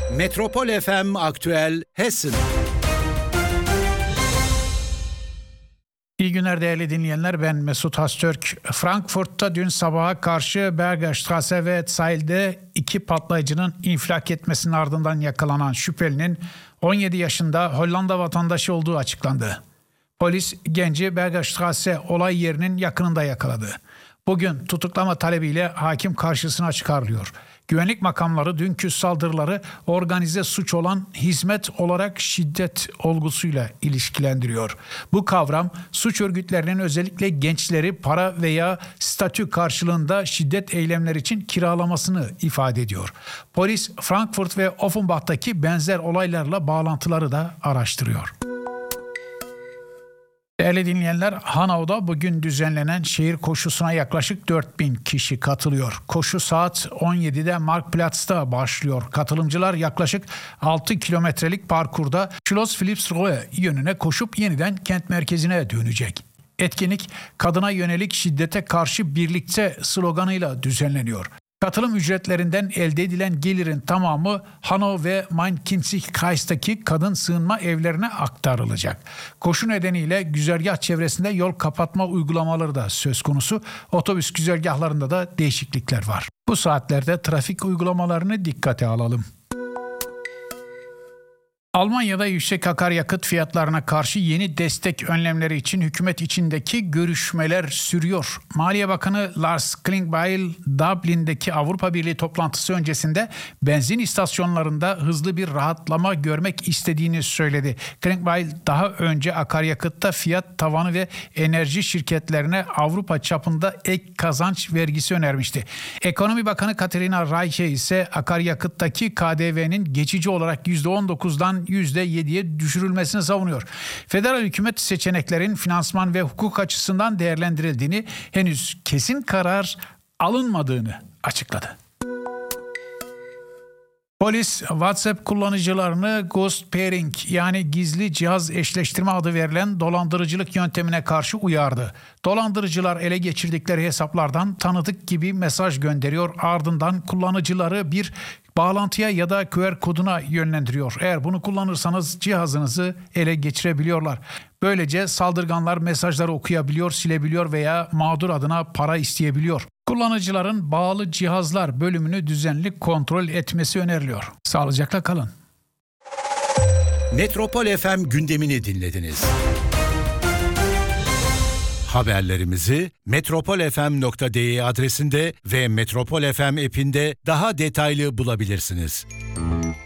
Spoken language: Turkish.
Metropol FM Aktüel Hessen. İyi günler değerli dinleyenler, ben Mesut Hastürk. Frankfurt'ta dün sabaha karşı Bergerstrasse ve Zeil'de iki patlayıcının infilak etmesinin ardından yakalanan şüphelinin 17 yaşında Hollanda vatandaşı olduğu açıklandı. Polis genci Bergerstrasse olay yerinin yakınında yakaladı. Bugün tutuklama talebiyle hakim karşısına çıkarılıyor. Güvenlik makamları dünkü saldırıları organize suç olan hizmet olarak şiddet olgusuyla ilişkilendiriyor. Bu kavram suç örgütlerinin özellikle gençleri para veya statü karşılığında şiddet eylemleri için kiralamasını ifade ediyor. Polis Frankfurt ve Offenbach'taki benzer olaylarla bağlantıları da araştırıyor. Değerli dinleyenler, Hanau'da bugün düzenlenen şehir koşusuna yaklaşık 4000 kişi katılıyor. Koşu saat 17'de Marktplatz'ta başlıyor. Katılımcılar yaklaşık 6 kilometrelik parkurda Schloss Philippsruhe yönüne koşup yeniden kent merkezine dönecek. Etkinlik kadına yönelik şiddete karşı birlikte sloganıyla düzenleniyor. Katılım ücretlerinden elde edilen gelirin tamamı Hanau ve Main-Kinzig-Kreis'taki kadın sığınma evlerine aktarılacak. Koşu nedeniyle güzergah çevresinde yol kapatma uygulamaları da söz konusu. Otobüs güzergahlarında da değişiklikler var. Bu saatlerde trafik uygulamalarını dikkate alalım. Almanya'da yüksek akaryakıt fiyatlarına karşı yeni destek önlemleri için hükümet içindeki görüşmeler sürüyor. Maliye Bakanı Lars Klingbeil, Dublin'deki Avrupa Birliği toplantısı öncesinde benzin istasyonlarında hızlı bir rahatlama görmek istediğini söyledi. Klingbeil daha önce akaryakıtta fiyat tavanı ve enerji şirketlerine Avrupa çapında ek kazanç vergisi önermişti. Ekonomi Bakanı Katarina Reiche ise akaryakıttaki KDV'nin geçici olarak %19'dan %7'ye düşürülmesini savunuyor. Federal hükümet seçeneklerin finansman ve hukuk açısından değerlendirildiğini, henüz kesin karar alınmadığını açıkladı. Polis WhatsApp kullanıcılarını ghost pairing, yani gizli cihaz eşleştirme adı verilen dolandırıcılık yöntemine karşı uyardı. Dolandırıcılar ele geçirdikleri hesaplardan tanıdık gibi mesaj gönderiyor, ardından kullanıcıları bir bağlantıya ya da QR koduna yönlendiriyor. Eğer bunu kullanırsanız cihazınızı ele geçirebiliyorlar. Böylece saldırganlar mesajları okuyabiliyor, silebiliyor veya mağdur adına para isteyebiliyor. Kullanıcıların bağlı cihazlar bölümünü düzenli kontrol etmesi öneriliyor. Sağlıcakla kalın. Metropol FM gündemini dinlediniz. Haberlerimizi metropolfm.de adresinde ve Metropol FM app'inde daha detaylı bulabilirsiniz.